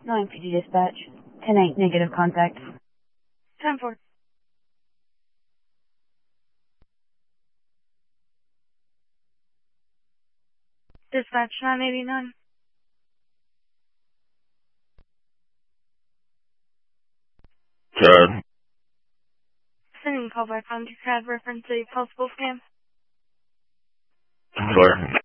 9PD dispatch. 10-8 negative contact. 10-4. Dispatch 989. CAD. Sending call back on to CAD reference a possible scam. Sorry.